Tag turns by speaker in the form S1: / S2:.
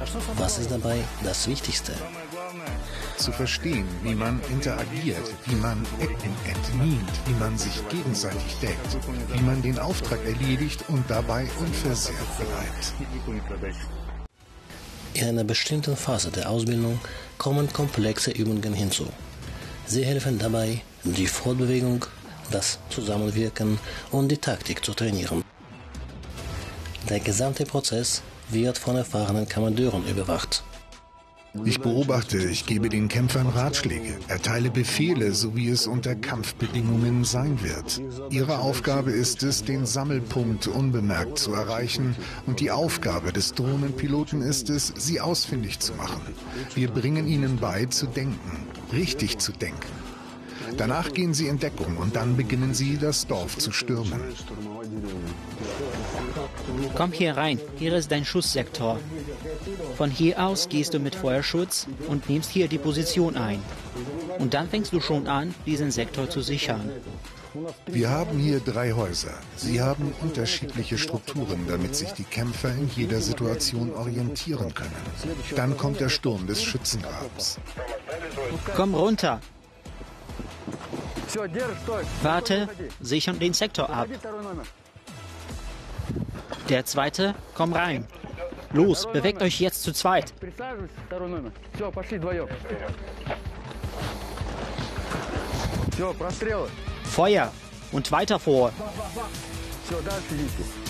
S1: Was ist dabei das Wichtigste?
S2: Zu verstehen, wie man interagiert, wie man Ecken entmint, wie man sich gegenseitig deckt, wie man den Auftrag erledigt und dabei unversehrt bleibt.
S1: In einer bestimmten Phase der Ausbildung kommen komplexe Übungen hinzu. Sie helfen dabei, die Fortbewegung, das Zusammenwirken und die Taktik zu trainieren. Der gesamte Prozess wird von erfahrenen Kommandeuren überwacht.
S2: Ich beobachte, ich gebe den Kämpfern Ratschläge, erteile Befehle, so wie es unter Kampfbedingungen sein wird. Ihre Aufgabe ist es, den Sammelpunkt unbemerkt zu erreichen, und die Aufgabe des Drohnenpiloten ist es, sie ausfindig zu machen. Wir bringen ihnen bei, zu denken, richtig zu denken. Danach gehen sie in Deckung und dann beginnen sie, das Dorf zu stürmen.
S3: Komm hier rein, hier ist dein Schusssektor. Von hier aus gehst du mit Feuerschutz und nimmst hier die Position ein. Und dann fängst du schon an, diesen Sektor zu sichern.
S2: Wir haben hier 3 Häuser. Sie haben unterschiedliche Strukturen, damit sich die Kämpfer in jeder Situation orientieren können. Dann kommt der Sturm des Schützengrabens.
S3: Komm runter. Warte, sichern den Sektor ab. Der zweite, komm rein. Los, bewegt euch jetzt zu zweit. Feuer und weiter vor.